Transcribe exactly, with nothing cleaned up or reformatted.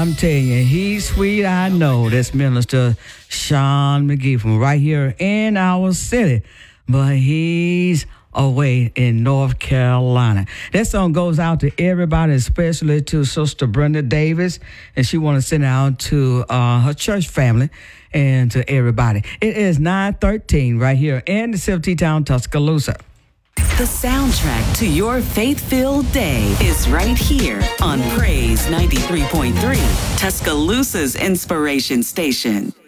I'm telling you, he's sweet, I know. That's Minister Sean McGee from right here in our city. But he's away in North Carolina. That song goes out to everybody, especially to Sister Brenda Davis. And she want to send it out to uh, her church family and to everybody. It is nine thirteen right here in the Silver Town, Tuscaloosa. The soundtrack to your faith-filled day is right here on Praise ninety-three point three, Tuscaloosa's inspiration station.